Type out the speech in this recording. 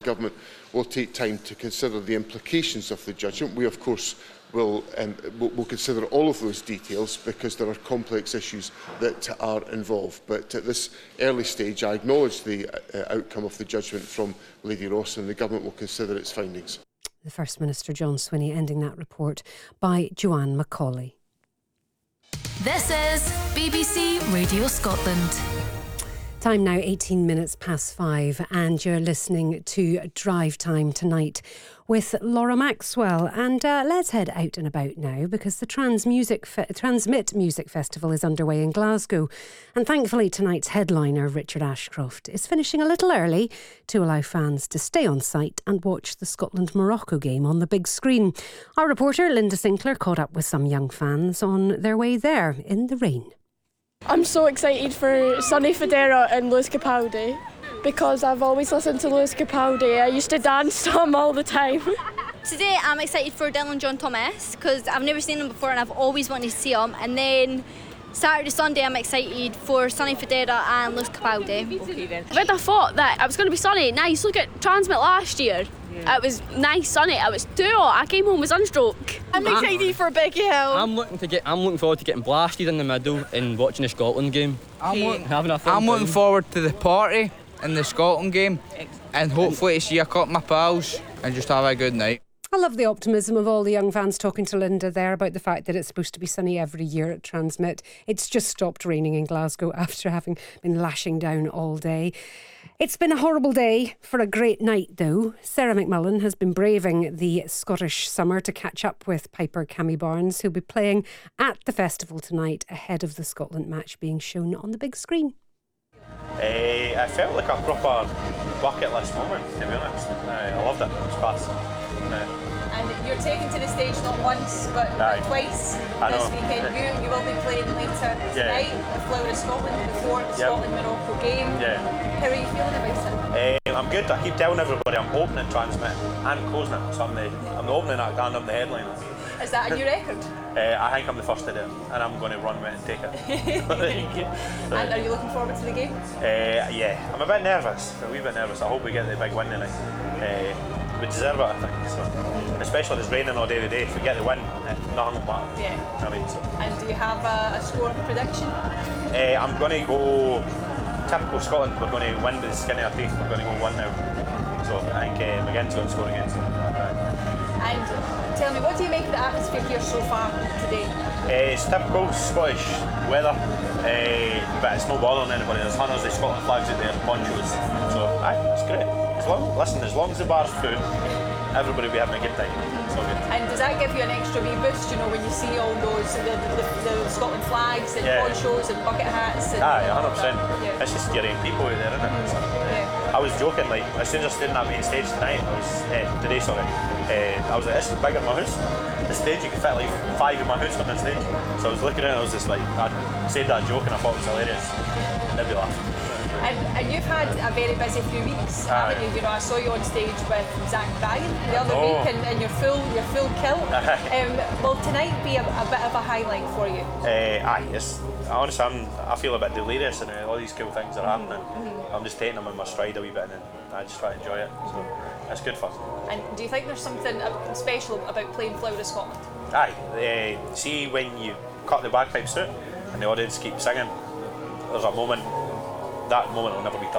Government will take time to consider the implications of the judgment. We, of course, will consider all of those details because there are complex issues that are involved. But at this early stage, I acknowledge the outcome of the judgment from Lady Ross, and the Government will consider its findings. The First Minister John Swinney ending that report by Joanne Macaulay. This is BBC Radio Scotland. Time now 18 minutes past 5, and you're listening to Drive Time tonight with Laura Maxwell. And let's head out and about now, because the Transmit Music Festival is underway in Glasgow. And thankfully tonight's headliner, Richard Ashcroft, is finishing a little early to allow fans to stay on site and watch the Scotland-Morocco game on the big screen. Our reporter Linda Sinclair caught up with some young fans on their way there in the rain. I'm so excited for Sonny Fodera and Lewis Capaldi because I've always listened to Lewis Capaldi. I used to dance to him all the time. Today I'm excited for Dylan John Thomas because I've never seen him before and I've always wanted to see him. And then Saturday, Sunday I'm excited for Sonny Fodera and Lewis Capaldi. Okay then. When I thought that I was going to be sunny, nice. Look at Transmit last year. It was nice sunny. It was too hot. I came home with sunstroke. I'm excited for Becky Hill. I'm looking forward to getting blasted in the middle and watching the Scotland game. I'm looking forward to the party in the Scotland game, and hopefully to see a couple of my pals and just have a good night. I love the optimism of all the young fans talking to Linda there about the fact that it's supposed to be sunny every year at Transmit. It's just stopped raining in Glasgow after having been lashing down all day. It's been a horrible day for a great night, though. Sarah McMullen has been braving the Scottish summer to catch up with piper Cammy Barnes, who'll be playing at the festival tonight ahead of the Scotland match being shown on the big screen. I felt like a proper bucket list moment, to be honest. I loved it. It was class. And you're taken to the stage not once but twice this weekend. You will be playing later tonight, the Flower of Scotland, before the Scotland-Morocco game. How are you feeling about it? I'm good. I keep telling everybody I'm opening Transmit and closing it, so I'm the opening act and I'm the headliner. Is that a new record? I think I'm the first to do it, and I'm going to run with it and take it. And are you looking forward to the game? Yeah, I'm a bit nervous, I hope we get the big win tonight. We deserve it, I think. So, especially if it's raining all day today. If we get the win, nothing will matter. Yeah. I mean, so. And do you have a score prediction? I'm going to go typical Scotland. We're going to win with the skin of our teeth. We're going to go 1-0. So I think McGinn's going to score against them. And tell me, what do you make of the atmosphere here so far today? It's typical Scottish weather, but it's not bothering anybody. There's hundreds of Scotland flags out there, ponchos. So it's great. As long as the bar's full, everybody will be having a good time. It's all good. And does that give you an extra wee boost, when you see all those, the Scotland flags and ponchos and bucket hats? And 100%. It's just your own people out there, isn't it? So, I was joking, like, as soon as I stood on that main stage tonight, I was like, this is bigger than my house. The stage, you could fit like 5 in my house on the stage. So I was looking at it, I was just like, I said that joke and I thought it was hilarious. And everybody laughed. And you've had a very busy few weeks, haven't you? I saw you on stage with Zach Bryan the other week, and your full kilt. Will tonight be a bit of a highlight for you? Honestly, I feel a bit delirious, and all these cool things are happening. I'm just taking them in my stride a wee bit, and I just try to enjoy it. So it's good fun. And do you think there's something special about playing Flower of Scotland? See when you cut the bagpipes through and the audience keep singing, there's a moment. That moment will never be touched.